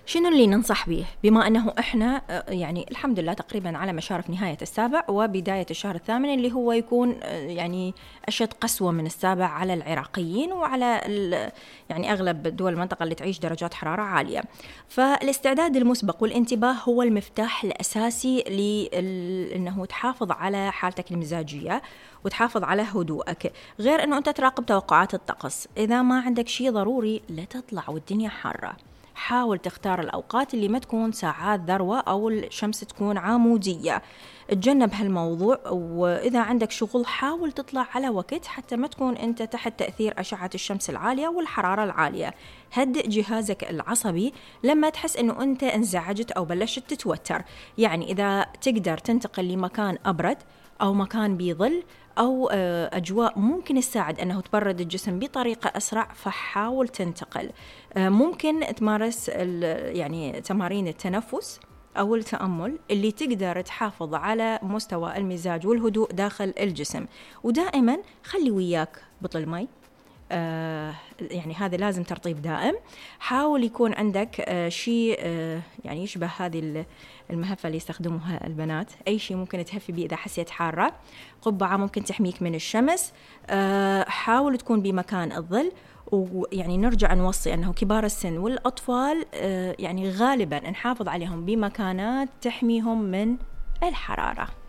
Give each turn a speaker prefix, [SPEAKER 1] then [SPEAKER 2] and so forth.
[SPEAKER 1] شنو اللي ننصح به بما أنه إحنا يعني الحمد لله تقريبا على مشارف نهاية السابع وبداية الشهر الثامن اللي هو يكون يعني أشد قسوة من السابع على العراقيين وعلى يعني أغلب دول المنطقة اللي تعيش درجات حرارة عالية. فالاستعداد المسبق والانتباه هو المفتاح الأساسي لأنه تحافظ على حالتك المزاجية وتحافظ على هدوءك، غير أنه أنت تراقب توقعات الطقس. إذا ما عندك شيء ضروري لا تطلع والدنيا حارة، حاول تختار الأوقات اللي ما تكون ساعات ذروة أو الشمس تكون عمودية، تجنب هالموضوع. وإذا عندك شغل حاول تطلع على وقت حتى ما تكون أنت تحت تأثير أشعة الشمس العالية والحرارة العالية. هدئ جهازك العصبي لما تحس أنه أنت انزعجت أو بلشت تتوتر. يعني إذا تقدر تنتقل لمكان أبرد أو مكان بيظل أو أجواء ممكن تساعد أنه تبرد الجسم بطريقة أسرع فحاول تنتقل. ممكن تمارس يعني تمارين التنفس أو التأمل اللي تقدر تحافظ على مستوى المزاج والهدوء داخل الجسم. ودائما خلي وياك بطل مي، يعني هذا لازم ترطيب دائم. حاول يكون عندك شيء يعني يشبه هذه المهفة اللي يستخدموها البنات، أي شيء ممكن تهفي به إذا حسيت حارة. قبعة ممكن تحميك من الشمس. حاول تكون بمكان الظل. ويعني نرجع نوصي أنه كبار السن والأطفال يعني غالبا نحافظ عليهم بمكانات تحميهم من الحرارة.